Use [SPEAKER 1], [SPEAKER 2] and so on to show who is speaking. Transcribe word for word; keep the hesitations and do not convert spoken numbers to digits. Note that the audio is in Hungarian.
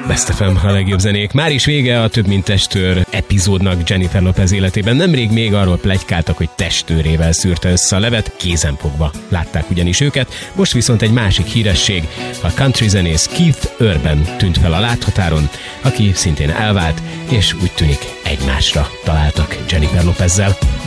[SPEAKER 1] Best ef em, a legjobb zenék. Már is vége a Több mint testőr epizódnak Jennifer Lopez életében. Nemrég még arról pletykáltak, hogy testőrével szűrte össze a levet, kézenfogva látták ugyanis őket. Most viszont egy másik híresség, a country zenész Keith Urban tűnt fel a láthatáron, aki szintén elvált, és úgy tűnik egymásra találtak Jennifer Lopezzel.